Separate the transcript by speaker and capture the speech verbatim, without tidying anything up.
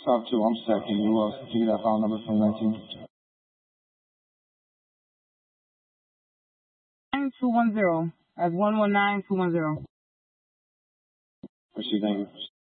Speaker 1: Top two, I'm second. You lost. Give me that file number from nineteen.
Speaker 2: nine two one zero. That's one one nine two one zero.
Speaker 1: Proceed, thank you.